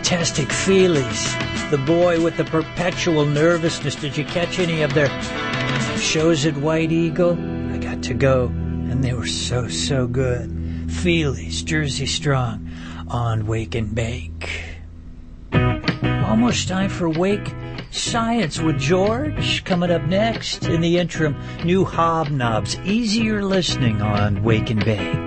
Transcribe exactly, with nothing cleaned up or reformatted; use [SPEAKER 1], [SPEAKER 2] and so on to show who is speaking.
[SPEAKER 1] Fantastic Feelies, the boy with the perpetual nervousness. Did you catch any of their shows at White Eagle? I got to go, and they were so, so good. Feelies, Jersey Strong, on Wake and Bake. Almost time for Wake Science with George. Coming up next, in the interim, new Hobnobs, easier listening on Wake and Bake.